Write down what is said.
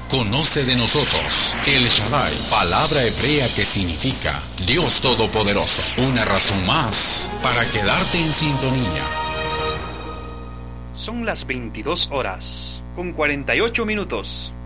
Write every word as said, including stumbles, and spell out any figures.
Conoce de nosotros El Shaddai, palabra hebrea que significa Dios Todopoderoso. Una razón más para quedarte en sintonía. Son las veintidós horas con cuarenta y ocho minutos.